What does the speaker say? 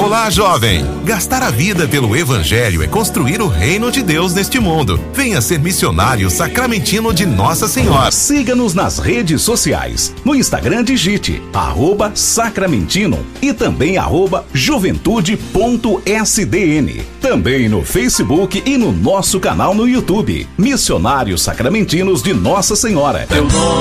Olá, jovem! Gastar a vida pelo Evangelho é construir o reino de Deus neste mundo. Venha ser missionário sacramentino de Nossa Senhora. Siga-nos nas redes sociais. No Instagram digite @sacramentino e também @juventude.sdn. Também no Facebook e no nosso canal no YouTube. Missionários Sacramentinos de Nossa Senhora.